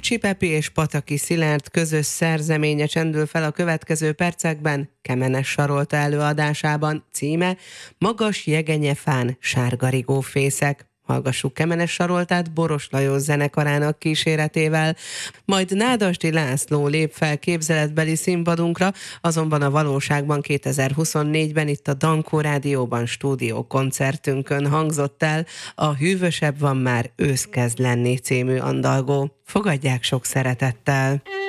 Bocsi Pepi és Pataki Szilárd közös szerzeménye csendül fel a következő percekben Kemenes Sarolta előadásában, címe Magas jegenyefán sárgarigófészek. Hallgassuk Kemenes Saroltát Boros Lajos zenekarának kíséretével, majd Nádasdy László lép fel képzeletbeli színpadunkra, azonban a valóságban 2024-ben itt a Dankó Rádióban stúdiókoncertünkön hangzott el a Hűvösebb van már ősz kezd lenni című andalgó. Fogadják sok szeretettel!